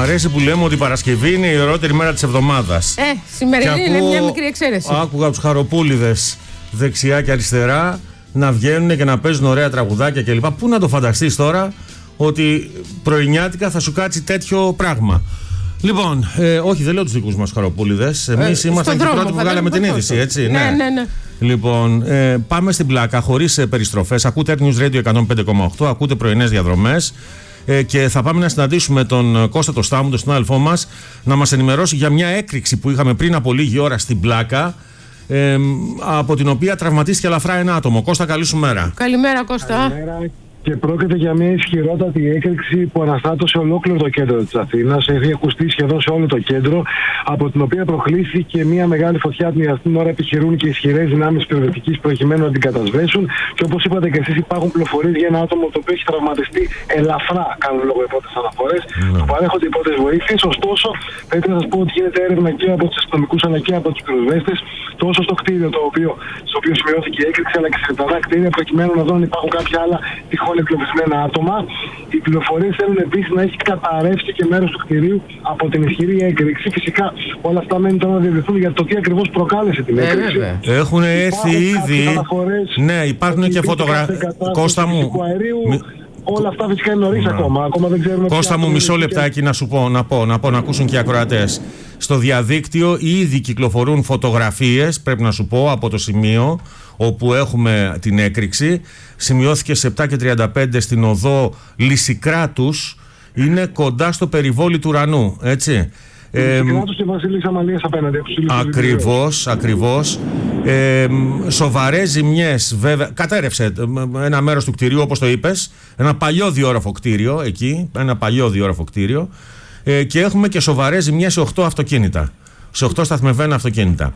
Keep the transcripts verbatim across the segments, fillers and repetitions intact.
αρέσει που λέμε ότι η Παρασκευή είναι η ωραιότερη μέρα της εβδομάδας. Ε, σημερινή είναι μια μικρή εξαίρεση. Άκουγα τους χαροπούλιδες δεξιά και αριστερά να βγαίνουν και να παίζουν ωραία τραγουδάκια κλπ. Πού να το φανταστείς τώρα ότι πρωινιάτικα θα σου κάτσει τέτοιο πράγμα. Λοιπόν, ε, όχι, δεν λέω τους δικούς μας χαροπούλιδες. Εμείς ε, ήμασταν και πρώτοι που βγάλαμε την είδηση, έτσι. Ναι, ναι, ναι. ναι. Λοιπόν, ε, πάμε στην πλάκα, χωρίς ε, περιστροφές. Ακούτε Earth News Radio εκατόν πέντε κόμμα οκτώ, ακούτε πρωινές διαδρομές. Ε, και θα πάμε να συναντήσουμε τον Κώστα το Στάμου, τον συνάδελφό μας, να μας ενημερώσει για μια έκρηξη που είχαμε πριν από λίγη ώρα στην πλάκα. Ε, από την οποία τραυματίστηκε ελαφρά ένα άτομο. Κώστα, καλή σου μέρα. Καλημέρα, Κώστα. Καλημέρα. Και πρόκειται για μια ισχυρότατη έκρηξη που αναστάτωσε ολόκληρο το κέντρο της Αθήνας. Έχει ακουστεί σχεδόν σε όλο το κέντρο, από την οποία προχλήθηκε μια μεγάλη φωτιά. Την την ώρα επιχειρούν και ισχυρές δυνάμεις πυροσβεστικής προκειμένου να την κατασβέσουν. Και όπως είπατε και εσείς, υπάρχουν πληροφορίες για ένα άτομο το οποίο έχει τραυματιστεί ελαφρά, κάνουν λόγω υπότες αναφορές. Mm. Του παρέχονται υπότες βοήθειες. Ωστόσο, πρέπει να σας πω ότι γίνεται έρευνα και από τους αστυνομικούς αλλά και από τους πυροσβέστες, τόσο στο κτίριο το οποίο, στο οποίο σημειώθηκε η έκρηξη, αλλά και σε διπλανά κτίρια, προκειμένου να δουν αν υπάρχουν κάποια άλλα τυχόν εγκλωβισμένα άτομα. Οι πληροφορίες θέλουν επίσης να έχει καταρρεύσει και μέρος του κτηρίου από την ισχυρή έκρηξη. Φυσικά όλα αυτά μένουν τώρα να διαβηθούν για το τι ακριβώς προκάλεσε την έκρηξη. Ε, Έχουν έρθει ήδη. Ναι, υπάρχουν και φωτογραφίες. Κώστα μου. Μη... Όλα αυτά φυσικά είναι νωρίς ακόμα. ακόμα δεν ξέρουμε. Κώστα μου, μισό λεπτάκι να σου πω, να πω, να πω, να ακούσουν και οι ακροατές. Στο διαδίκτυο ήδη κυκλοφορούν φωτογραφίες, πρέπει να σου πω, από το σημείο όπου έχουμε την έκρηξη. Σημειώθηκε σε επτά και τριάντα πέντε στην οδό Λυσικράτους. Είναι κοντά στο περιβόλι του ουρανού, έτσι. Ε, και Βασίλης Αμαλίας απέναντι. Ακριβώς, ακριβώς. Ε, σοβαρές ζημιές, βέβαια. Κατέρευσε ένα μέρος του κτηρίου, όπως το είπες. Ένα παλιό διόροφο κτίριο εκεί. Ένα παλιό διόροφο κτίριο. Ε, και έχουμε και σοβαρές ζημιές σε οκτώ αυτοκίνητα. Σε οκτώ σταθμευμένα αυτοκίνητα.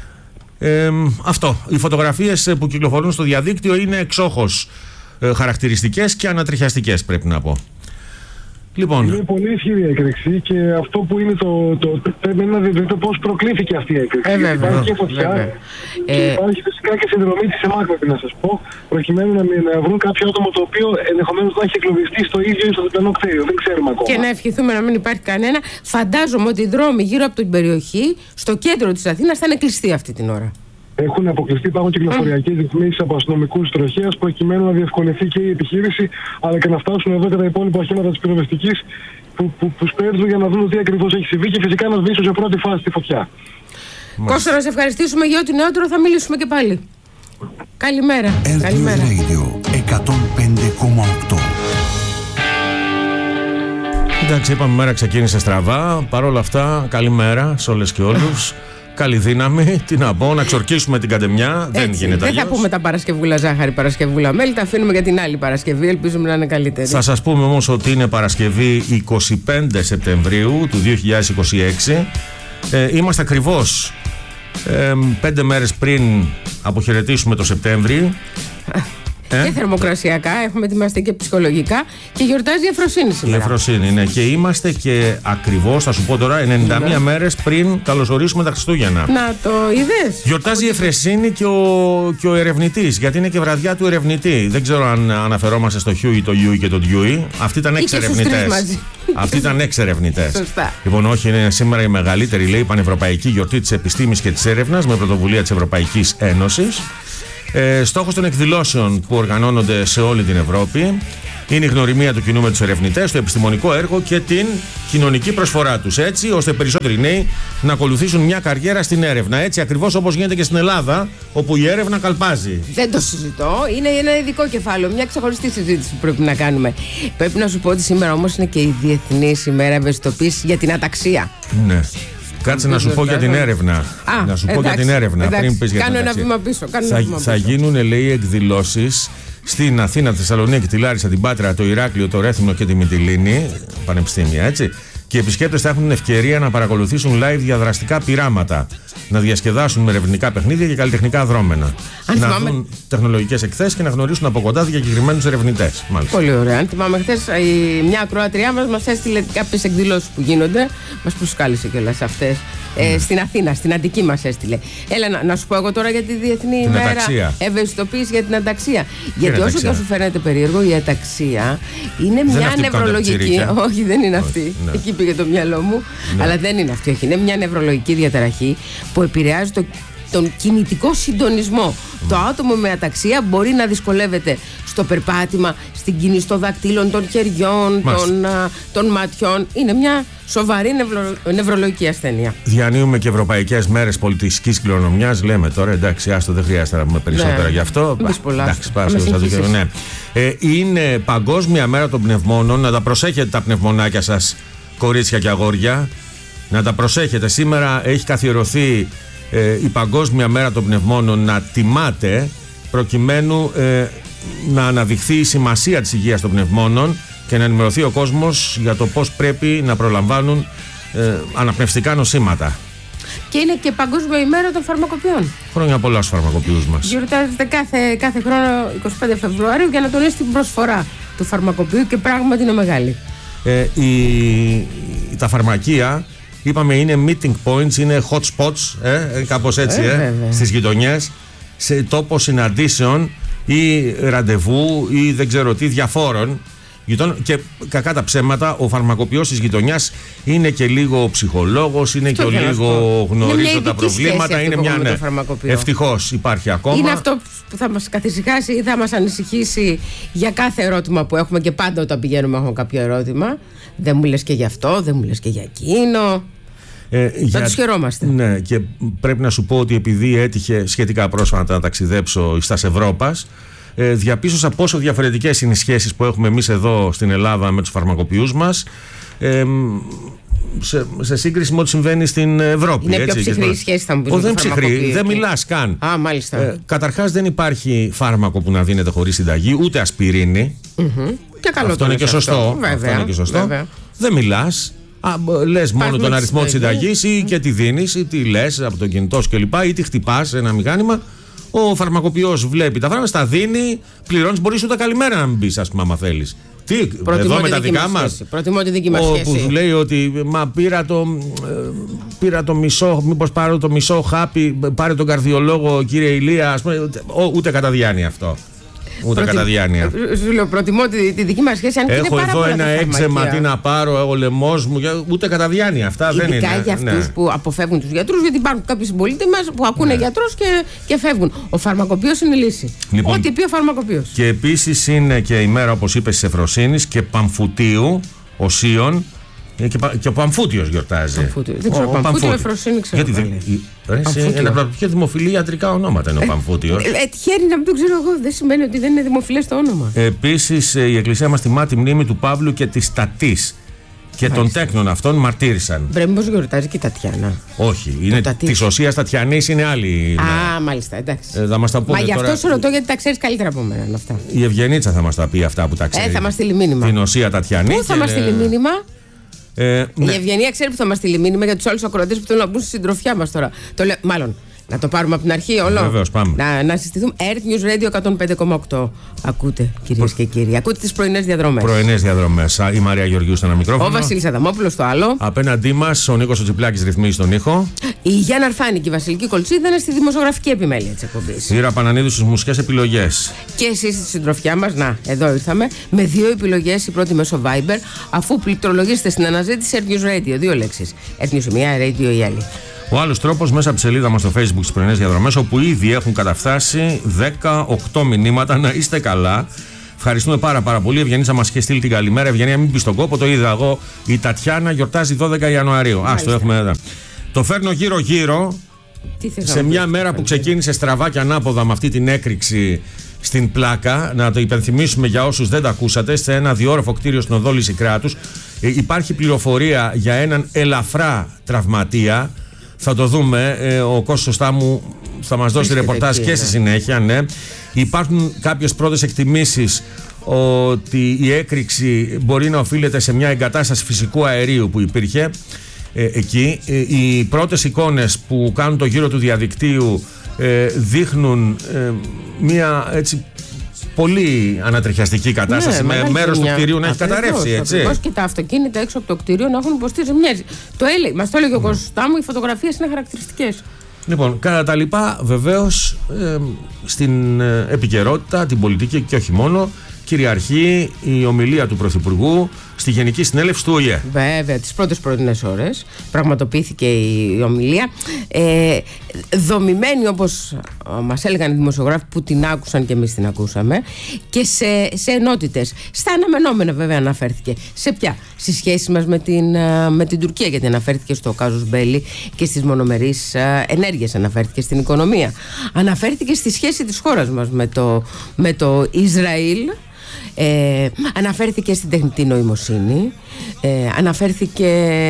Ε, αυτό. Οι φωτογραφίες που κυκλοφορούν στο διαδίκτυο είναι εξόχως ε, χαρακτηριστικές και ανατριχιαστικές, πρέπει να πω. Λοιπόν. Είναι πολύ ισχυρή έκρηξη και αυτό που είναι το. το πρέπει να δείτε πώς προκλήθηκε αυτή η έκρηξη. Ε, υπάρχει και φωτιά. Και ε, υπάρχει φυσικά και συνδρομή της ΕΜΑΚ, πρέπει να σας πω, προκειμένου να, να βρουν κάποιο άτομο το οποίο ενδεχομένως να έχει εγκλωβιστεί στο ίδιο ή στο διπλανό κτίριο. Δεν ξέρουμε ακόμα. Και να ευχηθούμε να μην υπάρχει κανένα. Φαντάζομαι ότι οι δρόμοι γύρω από την περιοχή, στο κέντρο της Αθήνας, θα είναι κλειστοί αυτή την ώρα. Έχουν αποκλειστεί, υπάρχουν κυκλοφοριακές ρυθμίσεις από αστυνομικούς τροχέας προκειμένου να διευκολυνθεί και η επιχείρηση, αλλά και να φτάσουν εδώ και τα υπόλοιπα οχήματα της πυροσβεστικής που, που, που σπέρδουν για να δουν τι ακριβώς έχει συμβεί και φυσικά να σβήσουν σε πρώτη φάση τη φωτιά. Κώστα, να σε ευχαριστήσουμε για ό,τι νεότερο, θα μιλήσουμε και πάλι. Καλημέρα. Καλημέρα. εκατόν πέντε κόμμα οκτώ. Εντάξει, είπαμε μέρα ξεκίνησε στραβά. Παρ' όλα αυτά, καλημέρα σε όλες και όλους. Καλή δύναμη, τι να πω, να ξορκίσουμε την καντεμιά. Έτσι, δεν γίνεται αλλιώς. Δεν θα πούμε τα Παρασκευούλα ζάχαρη, Παρασκευούλα μέλι, τα αφήνουμε για την άλλη Παρασκευή. Ελπίζουμε να είναι καλύτερη. Θα σας πούμε όμως ότι είναι Παρασκευή εικοστή πέμπτη Σεπτεμβρίου του δύο χιλιάδες είκοσι έξι. Ε, είμαστε ακριβώς ε, πέντε μέρες πριν αποχαιρετήσουμε το Σεπτέμβρη. Ε? Και θερμοκρασιακά, έχουμε ετοιμαστεί και ψυχολογικά και γιορτάζει η Εφροσύνη σήμερα. Η Εφροσύνη, ναι. Και είμαστε και ακριβώς, θα σου πω τώρα, ενενήντα μία μέρες πριν καλωσορίσουμε τα Χριστούγεννα. Να το είδες. Γιορτάζει η Εφροσύνη και ο, και ο ερευνητής, γιατί είναι και βραδιά του ερευνητή. Δεν ξέρω αν αναφερόμαστε στο Χιούι, το Γιούι και το Ντιούι. Αυτοί ήταν έξι ερευνητές. Αυτοί ήταν έξι ερευνητές. Σωστά. Λοιπόν, όχι, είναι σήμερα η μεγαλύτερη, λέει, πανευρωπαϊκή γιορτή της επιστήμης και της έρευνας με πρωτοβουλία της Ευρωπαϊκής Ένωσης. Ε, στόχος των εκδηλώσεων που οργανώνονται σε όλη την Ευρώπη είναι η γνωριμία του κοινού με τους ερευνητές, το επιστημονικό έργο και την κοινωνική προσφορά τους. Έτσι, ώστε περισσότεροι νέοι να ακολουθήσουν μια καριέρα στην έρευνα. Έτσι, ακριβώς όπως γίνεται και στην Ελλάδα, όπου η έρευνα καλπάζει. Δεν το συζητώ. Είναι ένα ειδικό κεφάλαιο, μια ξεχωριστή συζήτηση που πρέπει να κάνουμε. Πρέπει να σου πω ότι σήμερα όμως είναι και η Διεθνής ημέρα ευαισθητοποίησης για την αταξία. Ναι. Κάτσε να σου πω για την έρευνα. Α, να σου εντάξει, πω για την έρευνα. Εντάξει, πριν πεις για κάνω την ένα βήμα πίσω. Κάνω θα, ένα βήμα θα πίσω. γίνουν, λέει, εκδηλώσεις στην Αθήνα, τη Θεσσαλονίκη, τη Λάρισα, την Πάτρα, το Ηράκλειο, το Ρέθυμνο και τη Μυτιλήνη. Πανεπιστήμια, έτσι. Και οι επισκέπτες θα έχουν την ευκαιρία να παρακολουθήσουν live διαδραστικά πειράματα, να διασκεδάσουν με ερευνητικά παιχνίδια και καλλιτεχνικά δρόμενα. Αν να θυμάμαι... δουν τεχνολογικές εκθέσεις και να γνωρίσουν από κοντά διακεκριμένους ερευνητές. Πολύ ωραία. Αν θυμάμαι, χθες μια ακροατριά μας μας έστειλε κάποιες εκδηλώσεις που γίνονται. Μας προσκάλεσε κιόλας σε αυτές. ε, mm. στην Αθήνα, στην Αττική μας έστειλε. Έλα να, να σου πω εγώ τώρα για τη Διεθνή την ημέρα αταξία. Ευαισθητοποίηση για την αταξία. Γιατί όσο και σου φαίνεται περίεργο, η αταξία είναι δεν μια νευρολογική. Όχι, δεν είναι αυτή. Όχι, ναι. Εκεί πήγε το μυαλό μου. Ναι. Αλλά δεν είναι αυτή. Όχι. Είναι μια νευρολογική διαταραχή που επηρεάζει το, τον κινητικό συντονισμό. Mm. Το άτομο με αταξία μπορεί να δυσκολεύεται στο περπάτημα, στην κίνηση των δακτύλων, των χεριών, των, α, των ματιών. Είναι μια σοβαρή νευρο, νευρολογική ασθένεια. Διανύουμε και Ευρωπαϊκές Μέρες Πολιτιστικής Κληρονομιάς. Λέμε τώρα, εντάξει, άστο, δεν χρειάζεται να πούμε περισσότερα ναι. γι' αυτό. Πολλά. Εντάξει, πάω στο ναι. ε, Είναι Παγκόσμια Μέρα των Πνευμόνων. Να τα προσέχετε τα πνευμονάκια σας, κορίτσια και αγόρια. Να τα προσέχετε. Σήμερα έχει καθιερωθεί ε, η Παγκόσμια Μέρα των Πνευμόνων να τιμάτε προκειμένου ε, να αναδειχθεί η σημασία της υγείας των πνευμόνων και να ενημερωθεί ο κόσμος για το πώς πρέπει να προλαμβάνουν ε, αναπνευστικά νοσήματα. Και είναι και Παγκόσμια ημέρα των φαρμακοποιών. Χρόνια πολλά στους φαρμακοποιούς μας. Γιορτάζεται κάθε, κάθε χρόνο εικοστή πέμπτη Φεβρουαρίου για να τονίσει την προσφορά του φαρμακοποιού και πράγματι είναι μεγάλη. Ε, η, τα φαρμακεία, είπαμε, είναι meeting points, είναι hot spots, ε, κάπως έτσι, ε, ε, στις γειτονιές, σε τόπο συναντήσεων ή ραντεβού ή δεν ξέρω τι διαφόρων γειτόνων. Και κακά τα ψέματα, ο φαρμακοποιός της γειτονιάς είναι και λίγο ψυχολόγος, είναι αυτό και λίγο γνωρίζω τα προβλήματα. Είναι μια ναι, ευτυχώς υπάρχει ακόμα. Είναι αυτό που θα μας καθησυχάσει ή θα μας ανησυχήσει για κάθε ερώτημα που έχουμε, και πάντα όταν πηγαίνουμε έχουμε κάποιο ερώτημα. Δεν μου λες και γι' αυτό, δεν μου λες και για εκείνο. Ε, θα για... τους χαιρόμαστε. Ναι, και πρέπει να σου πω ότι επειδή έτυχε σχετικά πρόσφατα να ταξιδέψω στα Ευρώπας, ε, διαπίστωσα πόσο διαφορετικές είναι οι σχέσεις που έχουμε εμείς εδώ στην Ελλάδα με τους φαρμακοποιούς μας, ε, σε, σε σύγκριση με ό,τι συμβαίνει στην Ευρώπη. Είναι έτσι, πιο ψυχρή η σχέση, θα μου πεις. Δεν ψυχρή, δεν μιλάς καν. Α, μάλιστα. Ε, καταρχάς δεν υπάρχει φάρμακο που να δίνεται χωρίς συνταγή, ούτε ασπιρίνη. Mm-hmm. Και καλό. Αυτό είναι και σωστό. Βέβαια, αυτό είναι και σωστό. Βέβαια. Δεν μιλάς. Α, λες μόνο τον αριθμό της συνταγής ή και τη δίνεις ή τι λες από το κινητό σου κλπ. Ή τη χτυπάς ένα μηχάνημα. Ο φαρμακοποιός βλέπει τα φάρμακα, τα δίνει, πληρώνεις, μπορείς ούτε καλημέρα να μην πεις, ας πούμε, άμα θέλεις. Τι, προτιμώ εδώ με τα δικά μας. Προτιμώ τη δική μας σχέση. Που σου λέει ότι μα πήρα το, πήρα το μισό, μήπως πάρω το μισό χάπι, πάρε τον καρδιολόγο κύριε Ηλία, ας πούμε, ούτε κατά διάνοια αυτό. Ούτε Προτι... κατά διάνοια. Σου λέω, προτιμώ τη, τη δική μας σχέση. Αν έχω και εδώ ένα έξεμα, τι να πάρω, ο λαιμός μου, ούτε κατά διάνοια. Αυτά ειδικά δεν είναι. Ειδικά για αυτούς ναι. που αποφεύγουν τους γιατρούς, γιατί υπάρχουν κάποιοι συμπολίτες μας που ακούνε ναι. γιατρούς και, και φεύγουν. Ο φαρμακοποιός είναι λύση. Λοιπόν, ό,τι πει ο φαρμακοποιός. Και επίσης είναι και η μέρα, όπως είπες, της Εφροσύνης και Παμφουτίου, Οσίων. Και, και ο Παμφούτιος γιορτάζει. Παμφούτιο. Δεν ξέρω, ο, ο Παμφούτιο Εφροσύνη ξέρω. Γιατί ένα από τα πιο δημοφιλή ιατρικά ονόματα είναι ο Παμφούτιος. Ε, ε, τυχαίνει να μην το ξέρω εγώ. Δεν σημαίνει ότι δεν είναι δημοφιλές το όνομα. Επίσης η Εκκλησία μας τιμά τη μνήμη του Παύλου και της Τατής. Και των τέκνων αυτών μαρτύρησαν. Βρε, μήπως γιορτάζει και η Τατιάνα. Όχι, είναι της Οσίας Τατιανής είναι άλλη. Α, μάλιστα, εντάξει. Ε, θα μας τα πούμε. Μα γι' αυτό σου ρωτώ, γιατί τα ξέρεις καλύτερα από μένα αυτά. Η Ευγενίτσα θα μας τα πει αυτά που τα ξέρει. Ε, θα μας στείλει μήνυμα. Την Οσία Τατιανή. Πού θα μας στείλει μήνυμα. Ε, ναι. Η Ευγενία ξέρει που θα μας στείλει μήνυμα για τους άλλους ακροατές που θέλουν να μπουν στη συντροφιά μας τώρα. Το λέω, μάλλον, να το πάρουμε από την αρχή όλο. Βεβαίως, πάμε. Να, να συστηθούμε. Earth News Radio εκατόν πέντε κόμμα οκτώ. Ακούτε, κυρίες και κύριοι. Ακούτε τις πρωινές διαδρομές. Πρωινές διαδρομές. Η Μαρία Γεωργίου στο ένα μικρόφωνο. Ο Βασίλης Αδαμόπουλος στο άλλο. Απέναντί μας ο Νίκος ο Τσιπλάκης ρυθμίζει τον ήχο. Η Γιάννα Αρφάνη και η Βασιλική Κολτσίδα είναι στη δημοσιογραφική επιμέλεια της εκπομπής. Η Ραπανανίδου στις μουσικές επιλογές. Και εσείς στη συντροφιά μας, να, εδώ ήρθαμε, με δύο επιλογές. Η πρώτη μέσω Viber, αφού πληκτρολογήσετε στην αναζήτηση Earth News Radio. Δύο λέξεις. Earth News μία, Radio η άλλη. Ο άλλος τρόπος μέσα από τη σελίδα μας στο Facebook στις πρωινές διαδρομές, όπου ήδη έχουν καταφτάσει δεκαοκτώ μηνύματα. Να είστε καλά. Ευχαριστούμε πάρα πάρα πολύ. Η Ευγενίτσα μας είχε στείλει την καλημέρα. Ευγενία, μην πει στον κόπο, το είδα εγώ. Η Τατιάνα γιορτάζει δώδεκα Ιανουαρίου. Α, το έχουμε εδώ. Το φέρνω γύρω-γύρω σε μια μέρα που ξεκίνησε στραβά και ανάποδα με αυτή την έκρηξη στην Πλάκα. Να το υπενθυμίσουμε για όσους δεν τα ακούσατε. Σε ένα διόροφο κτίριο στην οδό Λυσικράτους ε, υπάρχει πληροφορία για έναν ελαφρά τραυματία. Θα το δούμε. Ε, ο Κώστος Στάμου θα μας δώσει ρεπορτάζ και στη συνέχεια. Ναι. Υπάρχουν κάποιες πρώτες εκτιμήσεις ότι η έκρηξη μπορεί να οφείλεται σε μια εγκατάσταση φυσικού αερίου που υπήρχε ε, εκεί. Ε, οι πρώτες εικόνες που κάνουν το γύρο του διαδικτύου ε, δείχνουν ε, μια έτσι πολύ ανατριχιαστική κατάσταση, ναι, με μέρος του κτηρίου να έχει καταρρεύσει. Έτσι. Ακριβώς, και τα αυτοκίνητα έξω από το κτίριο να έχουν υποστεί ζημιές. Το έλεγε, μας το έλεγε ο Κωστά μου, οι φωτογραφίες είναι χαρακτηριστικές. Λοιπόν, κατά τα λοιπά, βεβαίως ε, στην ε, επικαιρότητα, την πολιτική και όχι μόνο, κυριαρχεί η ομιλία του Πρωθυπουργού στη Γενική Συνέλευση του Ο Η Ε. Βέβαια, τις πρώτες πρωινές ώρες πραγματοποιήθηκε η ομιλία. Ε, δομημένη, όπως μας έλεγαν οι δημοσιογράφοι που την άκουσαν και εμείς την ακούσαμε, και σε, σε ενότητες. Στα αναμενόμενα, βέβαια, αναφέρθηκε. Σε ποια? Στη σχέση μας με την, με την Τουρκία, γιατί αναφέρθηκε στο κάζους μπέλι και στις μονομερείς ενέργειες, αναφέρθηκε στην οικονομία. Αναφέρθηκε στη σχέση της χώρας μας με το, με το Ισραήλ. Ε, αναφέρθηκε στην τεχνητή νοημοσύνη, ε, αναφέρθηκε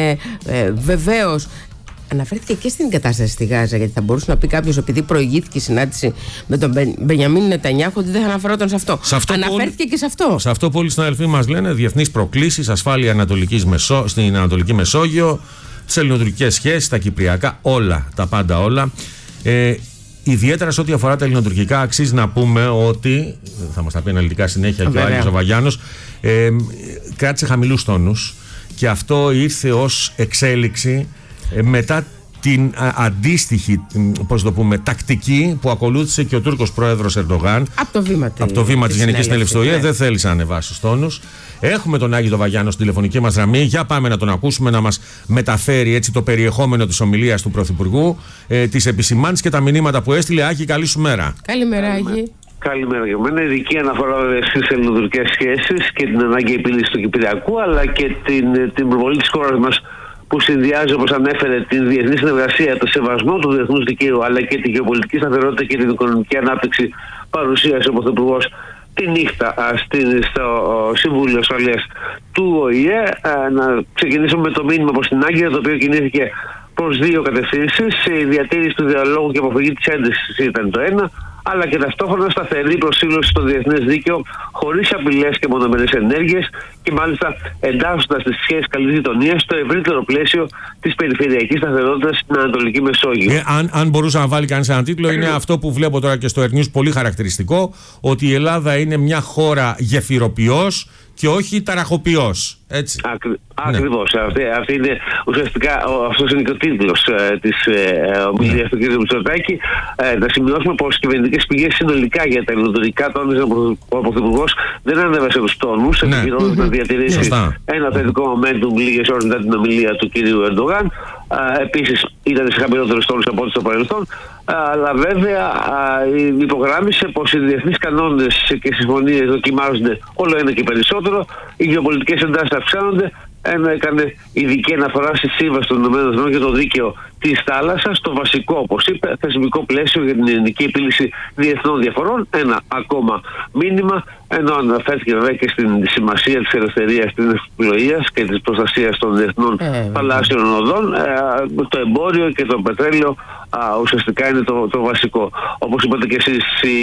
ε, βεβαίως αναφέρθηκε και στην κατάσταση στη Γάζα, γιατί θα μπορούσε να πει κάποιος, επειδή προηγήθηκε η συνάντηση με τον Μπενιαμίν Νετανιάχου, ότι δεν θα αναφερόταν σε αυτό. Σε αυτό αναφέρθηκε που, και σε αυτό. Σε αυτό που όλοι οι συναδελφοί μας λένε, διεθνείς προκλήσεις, ασφάλεια Ανατολικής Μεσό, στην Ανατολική Μεσόγειο, τις ελληνοτουρκικές σχέσεις, τα κυπριακά, όλα, τα πάντα όλα. Ε, Ιδιαίτερα σε ό,τι αφορά τα ελληνοτουρκικά, αξίζει να πούμε ότι, θα μας τα πει αναλυτικά συνέχεια και ο Άγγελος ο Βαγιάνος, ε, κράτησε χαμηλούς τόνους, και αυτό ήρθε ως εξέλιξη ε, μετά την α, αντίστοιχη, πώς το πούμε, τακτική που ακολούθησε και ο Τούρκος πρόεδρος Ερντογάν από το βήμα, από το βήμα της Γενικής Συνέλευσης του Ο Η Ε. Ναι. Δεν θέλησε να ανεβάσει τους τόνους. Έχουμε τον Άγιο τον Βαγιάνο στην τηλεφωνική μας γραμμή. Για πάμε να τον ακούσουμε, να μας μεταφέρει έτσι το περιεχόμενο της ομιλίας του Πρωθυπουργού, ε, τις επισημάνσεις και τα μηνύματα που έστειλε. Άγιο, καλή σου μέρα. Καλημέρα, Άγιο. Καλημέρα για μένα. Ειδική αναφορά στις ελληνοτουρκικές σχέσεις και την ανάγκη επίλυσης του Κυπριακού, αλλά και την, την προβολή της χώρας μας, που συνδυάζει, όπως ανέφερε, την διεθνή συνεργασία, το σεβασμό του διεθνούς δικαίου, αλλά και την γεωπολιτική σταθερότητα και την οικονομική ανάπτυξη. Παρουσίασε ο Πρωθυπουργός τη νύχτα στο Συμβούλιο Ασφαλείας του Ο Η Ε. Να ξεκινήσουμε με το μήνυμα προς την Άγκυρα, το οποίο κινήθηκε προς δύο κατευθύνσεις. Η διατήρηση του διαλόγου και αποφυγή της έντασης ήταν το ένα, αλλά και ταυτόχρονα σταθερή προσήλωση στο διεθνές δίκαιο, χωρίς απειλές και μονομερείς ενέργειες, και μάλιστα εντάσσοντας τις σχέσεις καλής γειτονίας στο ευρύτερο πλαίσιο της περιφερειακής σταθερότητας στην Ανατολική Μεσόγειο. Ε, αν, αν μπορούσε να βάλει κανείς έναν τίτλο, είναι αυτό που βλέπω τώρα και στο Air News, πολύ χαρακτηριστικό, ότι η Ελλάδα είναι μια χώρα γεφυροποιός και όχι ταραχοποιός. Έτσι. Ακρι... Ναι. Ακριβώς. Αυτή, αυτή είναι ουσιαστικά, αυτός είναι και ο τίτλος ε, της ε, ομιλίας του κ. Μητσοτάκη. Ε, να σημειώσουμε πως οι κυβερνητικές πηγές συνολικά για τα ελληνοτουρκικά, τόνιζε ο Πρωθυπουργός, δεν ανέβασε τους τόνους, ναι. επιχειρώντας να διατηρήσει Σωστά. ένα θετικό momentum λίγες ώρες μετά την ομιλία του κ. Ερντογάν. Ε, επίσης ήταν σε χαμηλότερους τόνους από ό,τι στο παρελθόν. Αλλά βέβαια υπογράμμισε πως οι διεθνείς κανόνες και συμφωνίες δοκιμάζονται όλο ένα και περισσότερο, οι γεωπολιτικές εντάσεις αυξάνονται, ενώ έκανε ειδική αναφορά στη Σύμβαση των ΗΠΑ για το δίκαιο της θάλασσας, το βασικό, όπως είπε, θεσμικό πλαίσιο για την ειρηνική επίλυση διεθνών διαφορών. Ένα ακόμα μήνυμα, ενώ αναφέρθηκε βέβαια και στην σημασία της ελευθερίας της ναυσιπλοείας και της προστασίας των διεθνών ε, θαλάσσιων οδών. Ε, το εμπόριο και το πετρέλαιο α, ουσιαστικά είναι το, το βασικό. Όπως είπατε και εσείς,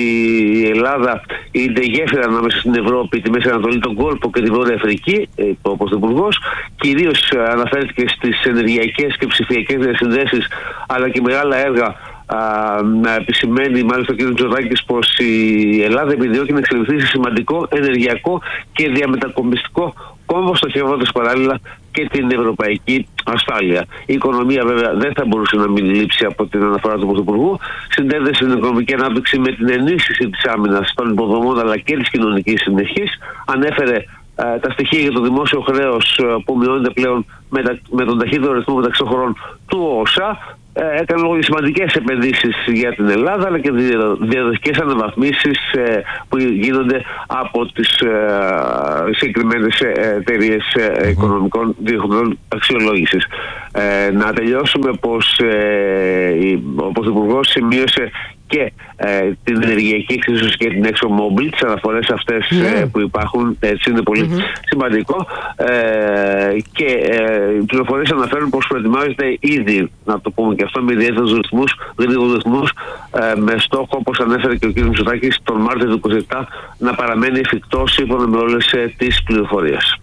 η Ελλάδα είναι γέφυρα ανάμεσα στην Ευρώπη, τη Μέση Ανατολή, τον κόλπο και τη Βόρεια Αφρική, είπε ο Πρωθυπουργός. Κυρίως αναφέρθηκε στις ενεργειακές και ψηφιακές διασυνδέσεις, αλλά και μεγάλα έργα. Α, να επισημαίνει μάλιστα ο κ. Μητσοτάκης πως η Ελλάδα επιδιώκει να εξελιχθεί σε σημαντικό ενεργειακό και διαμετακομιστικό κόμβο, στοχεύοντας παράλληλα και την ευρωπαϊκή ασφάλεια. Η οικονομία βέβαια δεν θα μπορούσε να μην λείψει από την αναφορά του Πρωθυπουργού. Συνδέεται την οικονομική ανάπτυξη με την ενίσχυση της άμυνας των υποδομών αλλά και της κοινωνικής συνεχής. Ανέφερε Uh, τα στοιχεία για το δημόσιο χρέος uh, που μειώνεται πλέον με, τα, με τον ταχύτερο ρυθμό μεταξύ των χωρών του ΟΣΑ. Uh, έκανε λόγω σημαντικές επενδύσεις για την Ελλάδα, αλλά και διαδοχικές αναβαθμίσεις uh, που γίνονται από τις uh, συγκεκριμένες εταιρείες uh, οικονομικών διεθνών αξιολόγησης. Uh, να τελειώσουμε πως uh, ο Πρωθυπουργός σημείωσε και ε, την ενεργειακή εξίσωση και την ExxonMobil, τις αναφορές αυτές yeah. ε, που υπάρχουν, έτσι είναι πολύ mm-hmm. σημαντικό, ε, και ε, οι πληροφορίες αναφέρουν πως προετοιμάζεται ήδη, να το πούμε και αυτό, με ιδιαίτερους ρυθμούς, γρήγορους ρυθμούς, ε, με στόχο, όπως ανέφερε και ο κ. Μητσοτάκης, τον Μάρτιο του είκοσι επτά να παραμένει εφικτό σύμφωνα με όλες ε, τις πληροφορίες.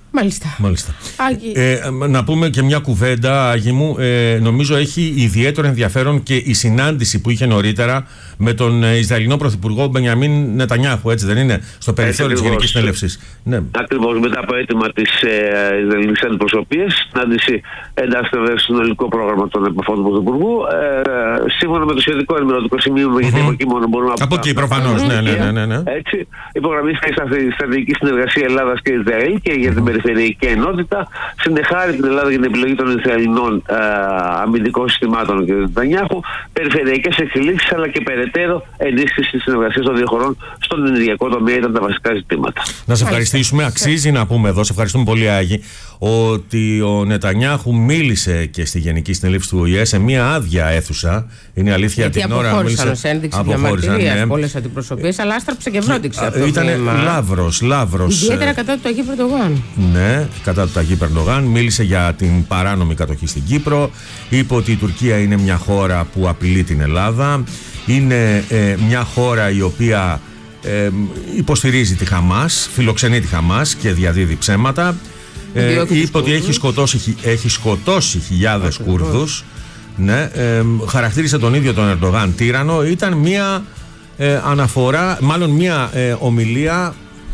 Μάλιστα. Μάλιστα. Ε, να πούμε και μια κουβέντα, Άγη μου. Ε, νομίζω έχει ιδιαίτερο ενδιαφέρον και η συνάντηση που είχε νωρίτερα με τον Ισραηλινό Πρωθυπουργό Μπενιαμίν Νετανιάχου, έτσι δεν είναι, στο περιθώριο της Γενικής Συνέλευσης. Ναι. Ακριβώς, μετά από αίτημα της ε, Ισραηλινής Αντιπροσωπείας, συνάντηση εντάσσεται στο συνολικό πρόγραμμα των επαφών του Πρωθυπουργού. Ε, σύμφωνα με το σχετικό ενημερωτικό σημείο, mm-hmm. γιατί από εκεί μόνο μπορούμε να. Από εκεί προφανώς, ναι, ναι, ναι, ναι, ναι. Έτσι, υπογραμμίστηκε η στρατηγική συνεργασία Ελλάδας και Ισραήλ και για την περιφερειακή ενότητα. Συνεχάρει την Ελλάδα για την επιλογή των Ισραηλινών ε, αμυντικών συστημάτων και του Νετανιάχου, περιφερειακές εξελίξεις αλλά και περαιτέρω ενίσχυση της συνεργασίας των δύο χωρών στον ενεργειακό τομέα ήταν τα βασικά ζητήματα. Να σε ευχαριστήσουμε. Αξίζει να πούμε εδώ, σε ευχαριστούμε πολύ, Άγη, ότι ο Νετανιάχου μίλησε και στη Γενική Συνέλευση του Ο Ε σε μια άδεια αίθουσα. Είναι αλήθεια. Γιατί την ώρα μίλησε. Ως ένδειξη διαμαρτυρίας ναι. πολλές αντιπροσωπείες, αλλά άστραψε και βρόντιξε αυτό. Ήταν λαύρος, λαύρος. Ιδιαίτερα κατά του Ταγίπ Ερντογάν. Ναι, κατά του Ταγίπ Ερντογάν. Μίλησε για την παράνομη κατοχή στην Κύπρο. Είπε ότι η Τουρκία είναι μια χώρα που απειλεί την Ελλάδα. Είναι ε, μια χώρα η οποία ε, υποστηρίζει τη Χαμάς, φιλοξενεί τη Χαμάς και διαδίδει ψέματα. Ε, είπε ότι έχει σκοτώσει, έχει σκοτώσει χιλιάδες Κούρδους. Ναι, ε, χαρακτήρισε τον ίδιο τον Ερντογάν τύρανο. Ήταν μια ε, αναφορά, μάλλον μια ε, ομιλία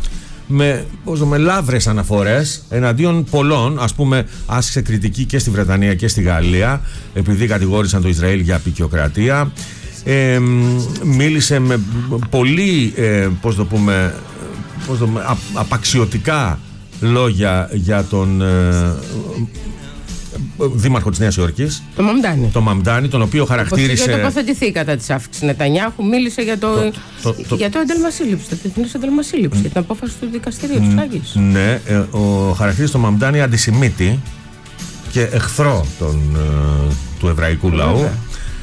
με, με λαύρες αναφορές εναντίον πολλών. Ας πούμε, άσκησε κριτική και στη Βρετανία και στη Γαλλία, επειδή κατηγόρησαν το Ισραήλ για απεικιοκρατία. Ε, μίλησε με πολύ ε, πώς το πούμε, πώς το πούμε α, απαξιωτικά λόγια για τον ε, δήμαρχο της Νέας Υόρκης, το Μαμντάνι. το Μαμντάνι, τον οποίο χαρακτήρισε. Για τοποθετηθεί κατά της αύξησης Νετανιάχου, μίλησε για το, το, το, για το ένταλμα σύλληψης, το διεθνές ένταλμα σύλληψης, για την απόφαση του δικαστηρίου της Χάγης. Ναι, ε, ο χαρακτήρισε τον Μαμντάνι αντισημίτη και εχθρό τον, ε, του εβραϊκού λαού. Βέβαια.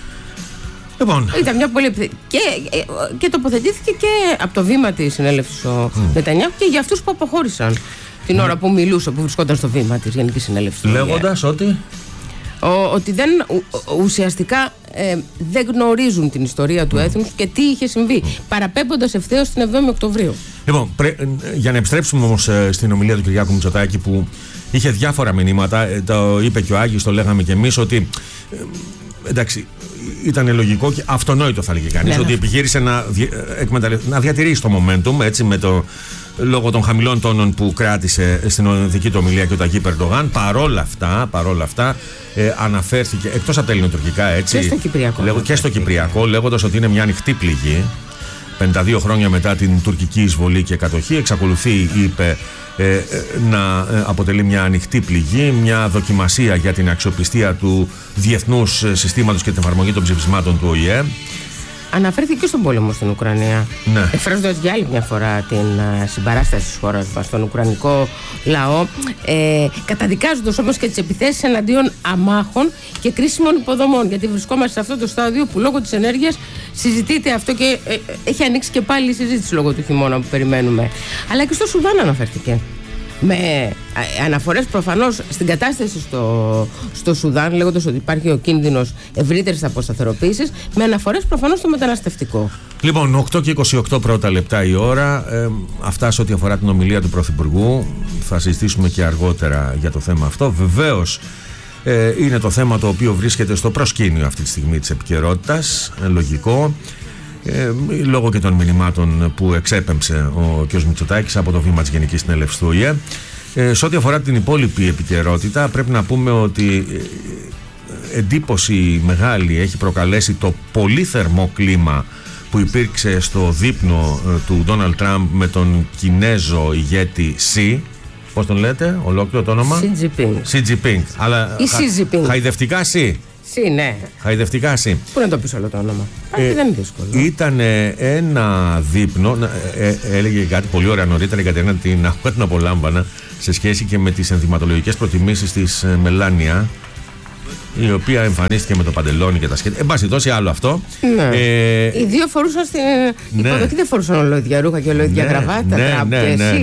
Λοιπόν. Ήταν μια πολύ επιθετική. Και, και τοποθετήθηκε και από το βήμα της συνέλευσης ο mm. Νετανιάχου και για αυτούς που αποχώρησαν την ώρα που μιλούσε, που βρισκόταν στο βήμα της Γενικής Συνέλευσης. Λέγοντας ότι. Ο, ότι δεν, ο, ουσιαστικά ε, δεν γνωρίζουν την ιστορία του mm. έθνους και τι είχε συμβεί, mm. παραπέμποντας ευθέως την εβδόμη Οκτωβρίου. Λοιπόν, πρέ, για να επιστρέψουμε όμως στην ομιλία του Κυριάκου Μητσοτάκη, που είχε διάφορα μηνύματα, το είπε και ο Άγης, το λέγαμε και εμείς, ότι ε, εντάξει, ήταν λογικό και αυτονόητο, θα λέγει κανείς, ότι επιχείρησε να, να διατηρήσει το momentum, έτσι, με το, λόγω των χαμηλών τόνων που κράτησε στην δική του ομιλία και ο Ταγίπ Ερντογάν. Παρόλα αυτά, παρόλα αυτά ε, αναφέρθηκε, εκτός από τα ελληνοτουρκικά, έτσι, και στο Κυπριακό, λέγω, και στο Κυπριακό, λέγοντας ότι είναι μια ανοιχτή πληγή. πενήντα δύο χρόνια μετά την τουρκική εισβολή και κατοχή, εξακολουθεί, είπε, ε, ε, να αποτελεί μια ανοιχτή πληγή, μια δοκιμασία για την αξιοπιστία του διεθνούς συστήματος και την εφαρμογή των ψηφισμάτων του Ο Ε Ε. Αναφέρθηκε και στον πόλεμο στην Ουκρανία. Ναι. Εκφράζοντας για άλλη μια φορά την uh, συμπαράσταση της χώρας μας στον Ουκρανικό λαό, ε, καταδικάζοντας όμως και τις επιθέσεις εναντίον αμάχων και κρίσιμων υποδομών. Γιατί βρισκόμαστε σε αυτό το στάδιο που λόγω της ενέργειας συζητείται αυτό και ε, έχει ανοίξει και πάλι η συζήτηση λόγω του χειμώνα που περιμένουμε. Αλλά και στο Σουδάν αναφέρθηκε. Με αναφορές προφανώς στην κατάσταση στο, στο Σουδάν, λέγοντας ότι υπάρχει ο κίνδυνος ευρύτερης αποσταθεροποίησης, με αναφορές προφανώς στο μεταναστευτικό. Λοιπόν, οκτώ και είκοσι οκτώ πρώτα λεπτά η ώρα. Ε, αυτά σε ό,τι αφορά την ομιλία του Πρωθυπουργού. Θα συζητήσουμε και αργότερα για το θέμα αυτό. Βεβαίως, ε, είναι το θέμα το οποίο βρίσκεται στο προσκήνιο αυτή τη στιγμή της επικαιρότητας. Ε, λογικό. Ε, λόγω και των μηνυμάτων που εξέπεμψε ο κ. Μητσοτάκης από το βήμα της Γενικής Συνέλευσης του Ο Ε Ε. Ε, σε ό,τι αφορά την υπόλοιπη επικαιρότητα, πρέπει να πούμε ότι ε, εντύπωση μεγάλη έχει προκαλέσει το πολύ θερμό κλίμα που υπήρξε στο δείπνο ε, του Ντόναλντ Τραμπ με τον Κινέζο ηγέτη Σι. Πώς τον λέτε, ολόκληρο το όνομα? Σι Τζιπίνγκ. Αλλά χα, χαϊδευτικά Σι. Σι, ναι. Χαϊδευτικά Σι. Πού να το πεις όλο το όνομα? Ε, δεν είναι δύσκολο. Ήταν ένα δείπνο, ε, ε, έλεγε κάτι πολύ ωραία νωρίτερα, γιατί την, την απολάμβανα σε σχέση και με τις ενδυματολογικές προτιμήσεις της ε, Μελάνια, η οποία εμφανίστηκε με το παντελόνι και τα σχέδια. Εν πάση τόσο άλλο αυτό. Ναι. Ε, Οι δύο φορούσαν στην ναι. υποδοχή, δεν φορούσαν ολόιδια ρούχα και ολόιδια ναι, γραβάτα. Ναι, ναι, ναι, ναι.